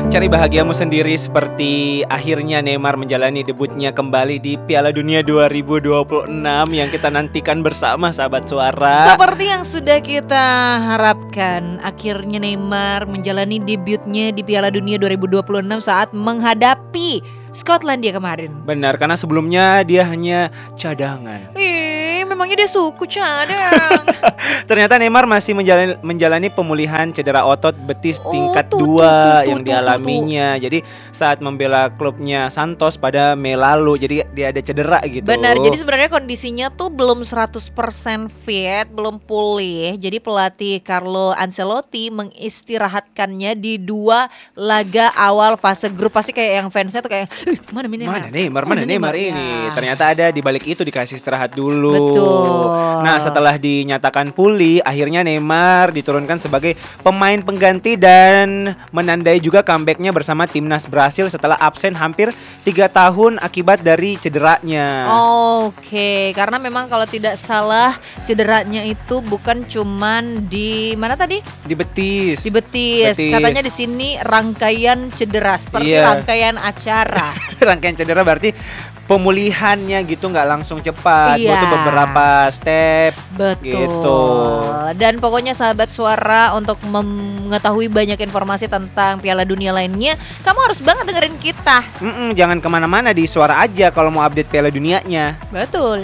Cari bahagiamu sendiri seperti akhirnya Neymar menjalani debutnya kembali di Piala Dunia 2026 yang kita nantikan bersama sahabat suara. Seperti yang sudah kita harapkan, akhirnya Neymar menjalani debutnya di Piala Dunia 2026 saat menghadapi Skotlandia kemarin. Benar, karena sebelumnya dia hanya cadangan. Memangnya dia suku cadang. Ternyata Neymar masih menjalani pemulihan cedera otot betis tingkat 2 yang dialaminya. Jadi saat membela klubnya Santos pada Mei lalu, jadi dia ada cedera gitu. Benar, jadi sebenarnya kondisinya tuh belum 100% fit, belum pulih. Jadi pelatih Carlo Ancelotti mengistirahatkannya di 2 laga awal fase grup. Pasti kayak yang fansnya tuh kayak mana Neymar ini. Ternyata ada di balik itu dikasih istirahat dulu. Betul. Nah, setelah dinyatakan pulih, akhirnya Neymar diturunkan sebagai pemain pengganti dan menandai juga comebacknya bersama timnas Brasil setelah absen hampir 3 tahun akibat dari cederanya. Oke, karena memang kalau tidak salah cederanya itu bukan cuman di mana tadi? Di betis. Di betis. Katanya di sini rangkaian cedera seperti rangkaian acara. Rangkaian cedera berarti pemulihannya gitu nggak langsung cepat, butuh beberapa step. Betul. Gitu. Dan pokoknya sahabat suara, untuk mengetahui banyak informasi tentang Piala Dunia lainnya, kamu harus banget dengerin kita. Jangan kemana-mana, di suara aja kalau mau update Piala Dunianya. Betul.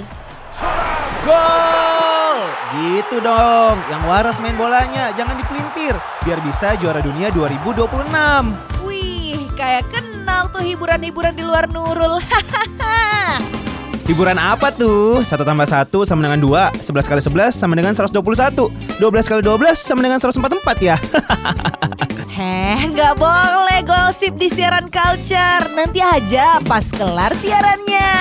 Gol! Gitu dong, yang waras main bolanya, jangan dipelintir, biar bisa juara dunia 2026. Wih, kayak kenal tuh hiburan-hiburan di luar Nurul. Hiburan apa tuh? 1+1 sama dengan 2, 11x11 sama dengan 121, 12x12 sama dengan 144 ya. Nggak boleh gosip di siaran Culture. Nanti aja pas kelar siarannya.